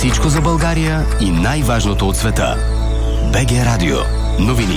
Всичко за България и най-важното от света. БГ Радио. Новини.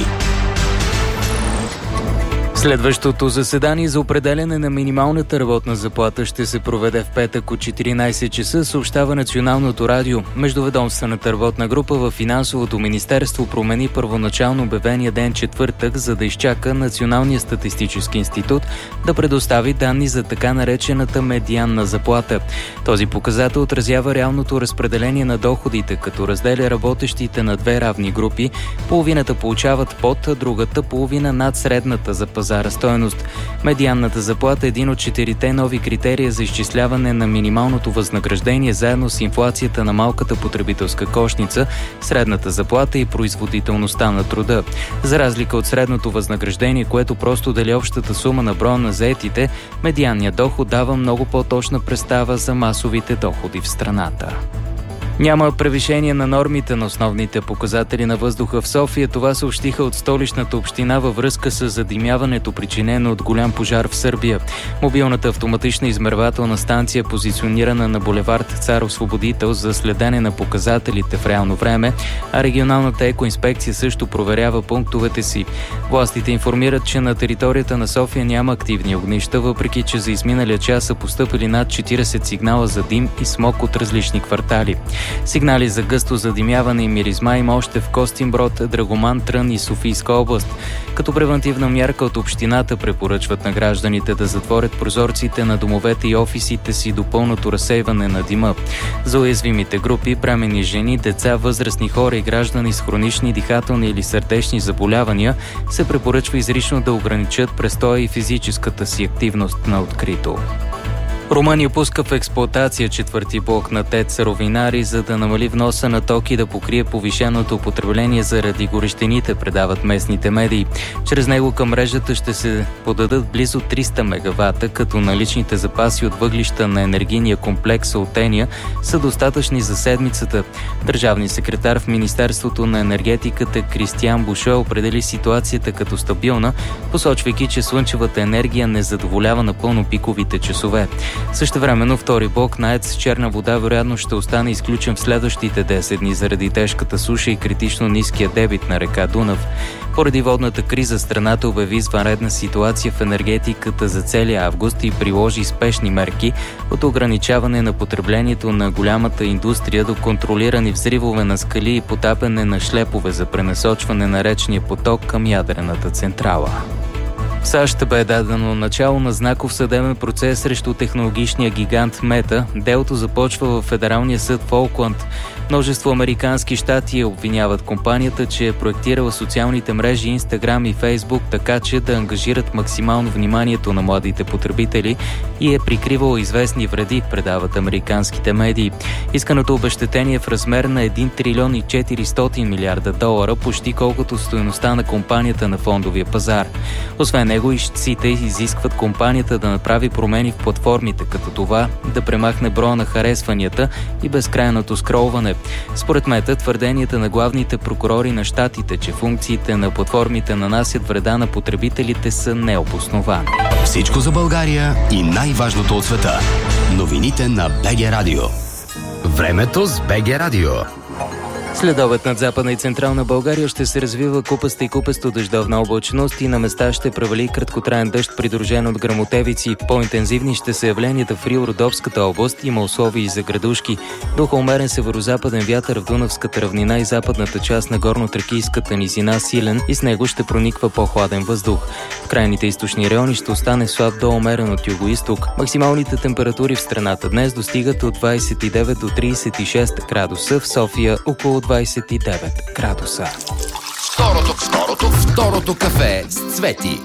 Следващото заседание за определяне на минималната работна заплата ще се проведе в петък от 14 часа, съобщава Националното радио. Междуведомствената работна група в Финансовото министерство промени първоначално обявения ден четвъртък, за да изчака Националния статистически институт да предостави данни за така наречената медианна заплата. Този показател отразява реалното разпределение на доходите, като разделя работещите на две равни групи. Половината получават под, другата половина над средната за пазара стойност. Медианната заплата е един от 4-те нови критерия за изчисляване на минималното възнаграждение, заедно с инфлацията на малката потребителска кошница, средната заплата и производителността на труда. За разлика от средното възнаграждение, което просто дели общата сума на броя на заетите, медианният доход дава много по-точна представа за масовите доходи в страната. Няма превишение на нормите на основните показатели на въздуха в София. Това съобщиха от столичната община във връзка с задимяването, причинено от голям пожар в Сърбия. Мобилната автоматична измервателна станция, позиционирана на булевард Цар Освободител за следене на показателите в реално време, а регионалната екоинспекция също проверява пунктовете си. Властите информират, че на територията на София няма активни огнища, въпреки че за изминалия час са постъпили над 40 сигнала за дим и смог от различни квартали. Сигнали за гъсто задимяване и миризма има още в Костинброд, Драгоман, Трън и Софийска област. Като превантивна мярка от общината препоръчват на гражданите да затворят прозорците на домовете и офисите си до пълното разсейване на дима. За уязвимите групи, бременни жени, деца, възрастни хора и граждани с хронични дихателни или сърдечни заболявания се препоръчва изрично да ограничат престоя и физическата си активност на открито. Румъния пуска в експлоатация четвърти блок на ТЕЦ Ровинари, за да намали вноса на ток и да покрие повишеното потребление заради горещините, предават местните медии. Чрез него към мрежата ще се подадат близо 300 мегавата, като наличните запаси от въглища на енергийния комплекс Олтения са достатъчни за седмицата. Държавният секретар в Министерството на енергетиката Кристиан Буше определи ситуацията като стабилна, посочвайки, че слънчевата енергия не задоволява напълно пиковите часове. Същевременно втори блок на АЕЦ Черна вода вероятно ще остане изключен в следващите 10 дни заради тежката суша и критично ниския дебит на река Дунав. Поради водната криза страната обяви извънредна ситуация в енергетиката за целия август и приложи спешни мерки от ограничаване на потреблението на голямата индустрия до контролирани взривове на скали и потапяне на шлепове за пренасочване на речния поток към ядрената централа. В САЩ бе дадено начало на знаков съдебен процес срещу технологичния гигант Мета. Делото започва в Федералния съд в Оукланд. Множество американски щати обвиняват компанията, че е проектирала социалните мрежи Инстаграм и Фейсбук така, че да ангажират максимално вниманието на младите потребители и е прикривала известни вреди, предават американските медии. Исканото обезщетение е в размер на 1 трилион и 400 милиарда долара, почти колкото стойността на компанията на фондовия пазар. Освен него, ищците изискват компанията да направи промени в платформите, като това да премахне броя на харесванията и безкрайното скролване. Според Мета, твърденията на главните прокурори на щатите, че функциите на платформите нанасят вреда на потребителите, са необосновани. Всичко за България и най-важното от света. Новините на БГ Радио. Времето с БГ Радио. Следобед над Западна и Централна България ще се развива купаста и купесто дъждовна облачност и на места ще превали краткотраен дъжд, придружен от гръмотевици. По-интензивни ще са явленията в Рил-Родопската област, има условия и за градушки. Духа умерен северозападен вятър в Дунавската равнина и западната част на горно-тракийската низина силен и с него ще прониква по-хладен въздух. В крайните източни райони ще остане слаб до умерен от югоизток. Максималните температури в страната днес достигат от 29 до 36 градуса, в София около 29 градуса. Второто кафе с Цвети.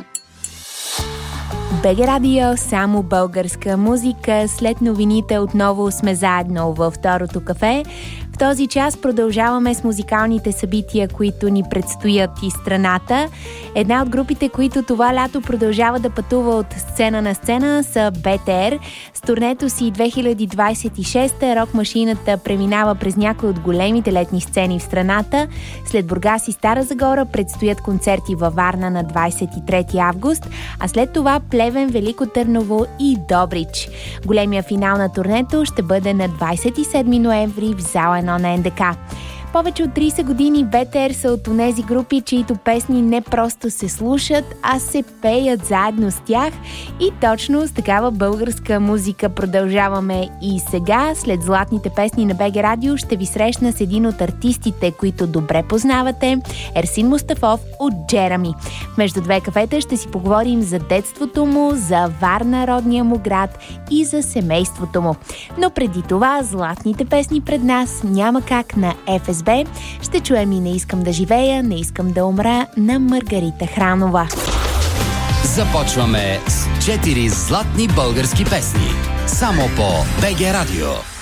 БГ Радио, само българска музика. След новините отново сме заедно във второто кафе. В този час продължаваме с музикалните събития, които ни предстоят из страната. Една от групите, които това лято продължава да пътува от сцена на сцена, са БТР. С турнето си 2026 рок-машината преминава през някои от големите летни сцени в страната. След Бургас и Стара Загора предстоят концерти във Варна на 23 август, а след това Плевен Плевен, Велико Търново и Добрич. Големия финал на турнето ще бъде на 27 ноември в зала 1 на НДК. Повече от 30 години БТР са от онези групи, чието песни не просто се слушат, а се пеят заедно с тях. И точно с такава българска музика продължаваме и сега. След златните песни на БГ Радио ще ви срещна с един от артистите, които добре познавате, Ерсин Мустафов от Джерами. Между две кафета ще си поговорим за детството му, за Варна, родния му град, и за семейството му. Но преди това златните песни пред нас няма как на ФСБ. Ще чуем и "Не искам да живея, не искам да умра" на Маргарита Хранова. Започваме с 4 златни български песни. Само по БГ Радио.